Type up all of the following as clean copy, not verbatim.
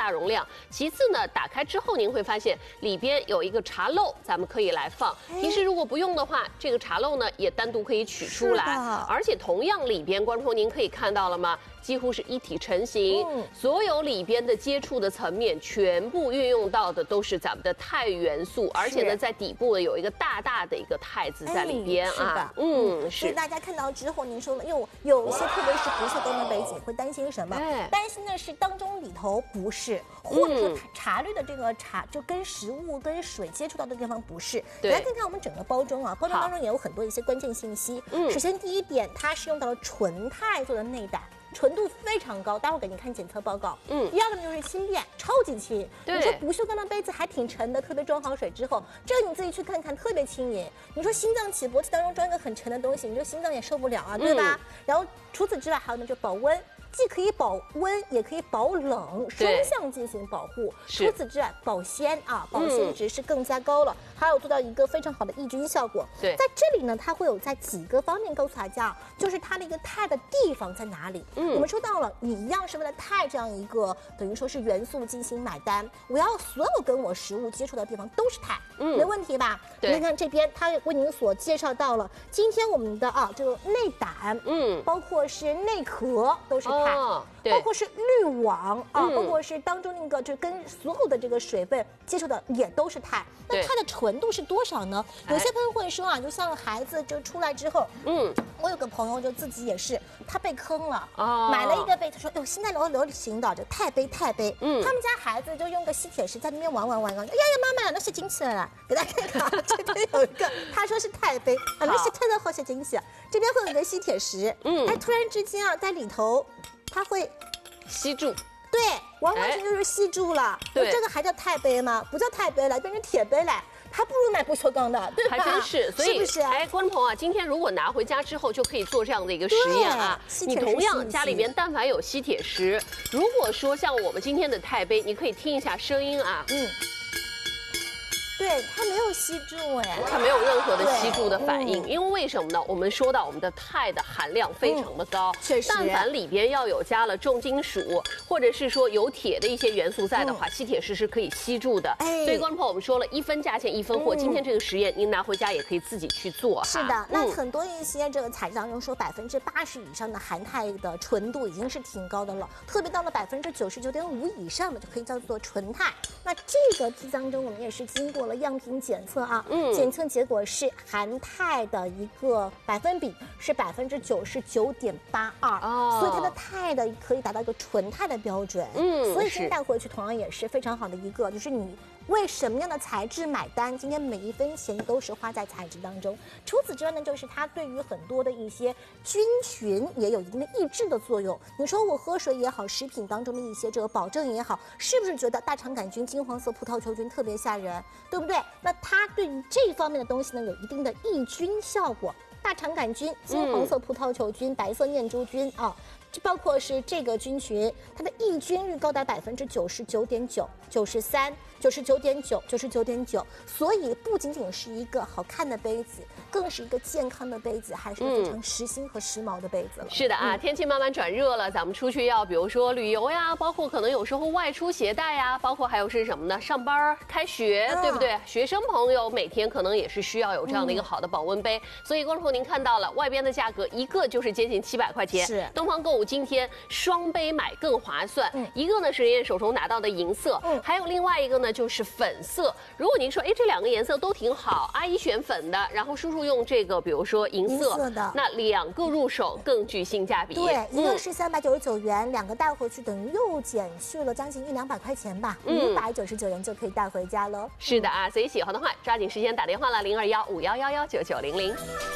大容量。其次呢，打开之后您会发现里边有一个茶漏，咱们可以来放。平时如果不用的话，这个茶漏呢也单独可以取出来。而且同样里边，观众朋友您可以看到了吗？几乎是一体成型，所有里边的接触的层面全部运用到的都是咱们的钛元素，而且呢，在底部呢有一个大大的一个钛字在里边啊。是。 所以大家看到之后，您说了，有一些特别是不锈钢的杯子，会担心什么？担心的是当中里头不是，或者说茶滤的这个茶就跟食物跟水接触到的地方不是。来看看我们整个包装啊，包装当中也有很多一些关键信息。首先第一点，它是用到了纯钛做的内胆。纯度非常高，待会儿给您看检测报告。第二个呢就是轻便，超级轻。你说不锈钢的杯子还挺沉的，特别装好水之后，这个你自己去看看，特别轻盈。你说心脏起搏器当中装一个很沉的东西，你说心脏也受不了啊，对吧？然后除此之外还有呢，就保温。既可以保温，也可以保冷，双向进行保护。除此之外，保鲜啊，保鲜值是更加高了，还有做到一个非常好的抑菌效果。在这里呢，它会有在几个方面告诉大家，就是它的一个钛的地方在哪里。我们说到了，你一样是为了钛这样一个等于说是元素进行买单，我要所有跟我食物接触的地方都是钛，没问题吧？你看这边，它为您所介绍到了，今天我们的这个内胆，包括是内壳都是钛。包括是滤网啊，包括是当中那个就跟所有的这个水分接触的也都是钛。那它的纯度是多少呢？有些朋友会说啊，就像孩子就出来之后，我有个朋友就自己也是，他被坑了，买了一个杯，他说，现在流行的就钛杯，他们家孩子就用个吸铁石在那边玩，哎呀妈妈，那是金起来了，给大家看看，这边有一个，他说是钛杯，那是钛的好些金起，这边会有一个吸铁石，突然之间啊，在里头。它会吸住， 对，完全就是吸住了。对，这个还叫钛杯吗？不叫钛杯了，变成铁杯了。还不如买不锈钢的，对吧？ 还真是，所以是不是？ 观众朋友啊，今天如果拿回家之后，就可以做这样的一个实验啊。你同样家里面但凡有吸铁石，如果说像我们今天的钛杯，你可以听一下声音啊， 对，它没有吸住它没有任何的吸住的反应，因为为什么呢？我们说到我们的钛的含量非常的高， 确实， 但凡里边要有加了重金属，或者是说有铁的一些元素在的话，吸铁石是可以吸住的。所以观众朋友，我们说了一分价钱一分货，今天这个实验您拿回家也可以自己去做。 是的，那很多一些这个材质当中说80%以上的含钛的纯度已经是挺高的了，特别到了99.5%以上的就可以叫做纯钛。那这个剂当中我们也是经过了样品检测啊，检测结果是含钛的一个百分比是99.82%，所以它的钛的可以达到一个纯钛的标准。所以今天带回去同样也是非常好的一个，就是你为什么样的材质买单，今天每一分钱都是花在材质当中。除此之外呢，就是它对于很多的一些菌群也有一定的抑制的作用。你说我喝水也好，食品当中的一些这个保证也好，是不是觉得大肠杆菌、金黄色葡萄球菌特别吓人，对不对？那它对于这方面的东西呢，有一定的抑菌效果。大肠杆菌、金黄色葡萄球菌、白色念珠菌啊，这包括是这个菌群，它的抑菌率高达99.9%、93%、99.9%、99.9%，所以不仅仅是一个好看的杯子，更是一个健康的杯子，还是非常时兴和时髦的杯子了。 是的啊，天气慢慢转热了，咱们出去要比如说旅游呀，包括可能有时候外出携带呀，包括还有是什么呢？上班、开学，对不对？学生朋友每天可能也是需要有这样的一个好的保温杯，所以观众朋友您看到了外边的价格，一个就是接近700块钱。 是东方购物今天双杯买更划算，一个呢是人家手中拿到的银色，还有另外一个呢就是粉色。如果您说，这两个颜色都挺好，阿姨选粉的，然后叔叔用这个，比如说银色的，那两个入手更具性价比。 对，一个是399元，两个带回去等于又减去了将近100-200块钱吧，599元就可以带回家了。 是的啊，所以喜欢的话抓紧时间打电话了，0215119900。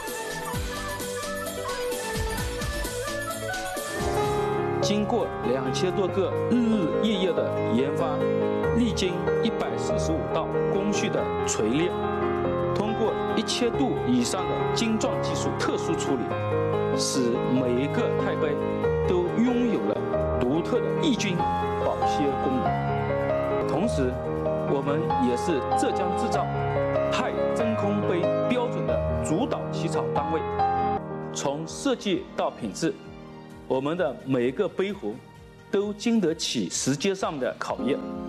经过2000多个日日夜夜的研发，历经145道工序的锤炼，通过1000度以上的晶状技术特殊处理，使每一个钛杯都拥有了独特的抑菌保鲜功能。同时，我们也是浙江制造钛真空杯标准的主导起草单位，从设计到品质，我们的每一个杯壶都经得起时间上的考验。